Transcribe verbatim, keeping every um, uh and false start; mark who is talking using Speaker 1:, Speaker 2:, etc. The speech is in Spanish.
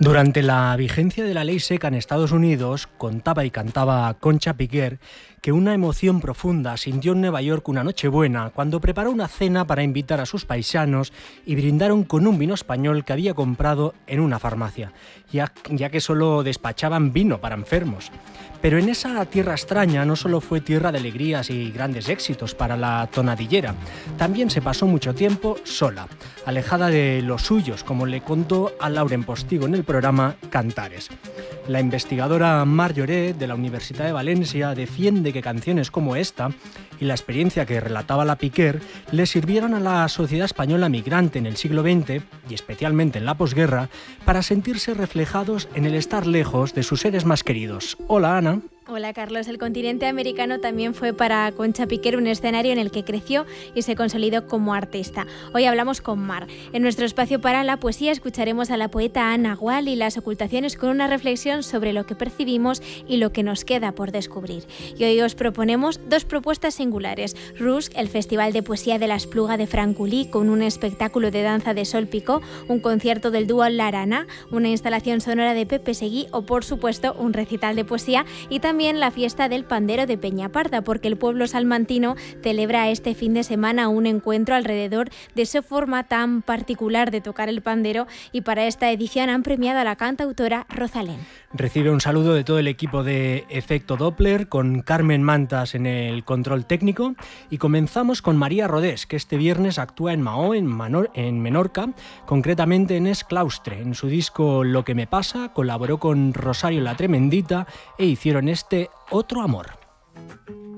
Speaker 1: Durante la vigencia de la ley seca en Estados Unidos, contaba y cantaba Concha Piquer que una emoción profunda sintió en Nueva York una Nochebuena cuando preparó una cena para invitar a sus paisanos y brindaron con un vino español que había comprado en una farmacia, ya, ya que solo despachaban vino para enfermos. Pero en esa tierra extraña no solo fue tierra de alegrías y grandes éxitos para la tonadillera, también se pasó mucho tiempo sola, alejada de los suyos, como le contó a Lauren Postigo en el programa Cantares. La investigadora Mar Lloret, de la Universitat de Valencia, defiende que canciones como esta y la experiencia que relataba la Piquer le sirvieron a la sociedad española migrante en el siglo veinte, y especialmente en la posguerra, para sentirse reflejados en el estar lejos de sus seres más queridos. Hola, Ana.
Speaker 2: Hola, Carlos. El continente americano también fue para Concha Piquer un escenario en el que creció y se consolidó como artista. Hoy hablamos con Mar. En nuestro espacio para la poesía escucharemos a la poeta Ana Gual y las ocultaciones, con una reflexión sobre lo que percibimos y lo que nos queda por descubrir. Y hoy os proponemos dos propuestas singulares. Rusk, el Festival de Poesía de la Espluga de Francolí, con un espectáculo de danza de Sol Picó, un concierto del dúo L'Arana, una instalación sonora de Pepe Seguí o, por supuesto, un recital de poesía, y también También la fiesta del pandero de Peñaparda, porque el pueblo salmantino celebra este fin de semana un encuentro alrededor de esa forma tan particular de tocar el pandero, y para esta edición han premiado a la cantautora Rosalén.
Speaker 1: Recibe un saludo de todo el equipo de Efecto Doppler, con Carmen Mantas en el control técnico, y comenzamos con María Rodés, que este viernes actúa en Mahó, en, Manor, en Menorca, concretamente en Esclaustre. En su disco Lo que me pasa colaboró con Rosario la Tremendita e hicieron este Otro amor.